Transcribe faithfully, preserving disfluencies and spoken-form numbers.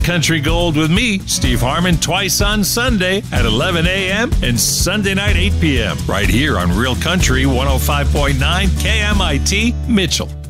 Country Gold with me, Steve Harmon, twice on Sunday at eleven a.m. and Sunday night eight p.m. right here on Real Country one oh five point nine K M I T Mitchell.